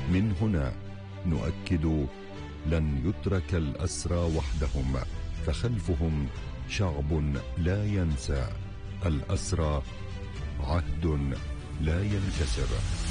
من هنا نؤكد: لن يترك الأسرى وحدهم، فخلفهم شعب لا ينسى. الأسرى عهد لا ينكسر.